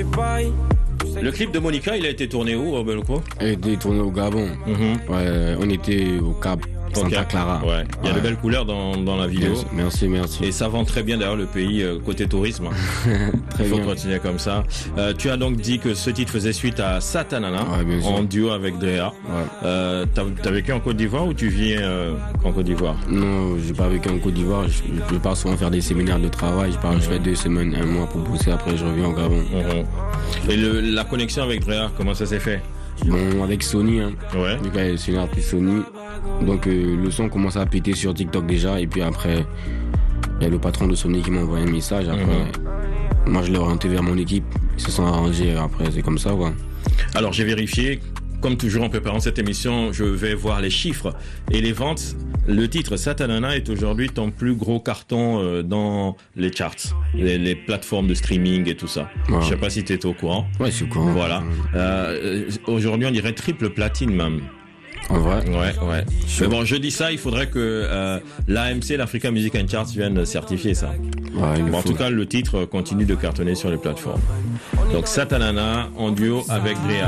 Le clip de Monica, il a été tourné où, Belko? Il a été tourné au Gabon. Ouais, on était au Cap Santa Clara. Ouais. Il y a de belles couleurs dans la vidéo. Merci. Et ça vend très bien d'ailleurs le pays côté tourisme. Très Il faut bien. continuer comme ça. Tu as donc dit que ce titre faisait suite à Satanana, bien sûr. en duo avec Drea. Ouais. T'as vécu en Côte d'Ivoire ou tu vis en Côte d'Ivoire? Non, j'ai pas vécu en Côte d'Ivoire. Je pars souvent faire des séminaires de travail. Je fais 2 semaines, 1 mois pour bosser. Après, je reviens au Gabon. Et la connexion avec Drea, comment ça s'est fait? Bon, avec Sony, hein. Ouais. Du coup, c'est une artiste Sony. Donc, le son commence à péter sur TikTok déjà. Et puis après, il y a le patron de Sony qui m'a envoyé un message. Après, moi, je l'ai orienté vers mon équipe. Ils se sont arrangés. Après, c'est comme ça, quoi. Alors, j'ai vérifié. Comme toujours en préparant cette émission, je vais voir les chiffres et les ventes. Le titre Satanana est aujourd'hui ton plus gros carton dans les charts, les plateformes de streaming et tout ça. Ouais. Je sais pas si tu es au courant. Ouais, c'est courant. Voilà. Aujourd'hui, on dirait triple platine même. En vrai? Ouais. Mais bon, je dis ça, il faudrait que l'AMC, l'Africa Music and Charts, vienne certifier ça. Ouais, Bon, en tout cas, le titre continue de cartonner sur les plateformes. Donc Satanana en duo avec Drea.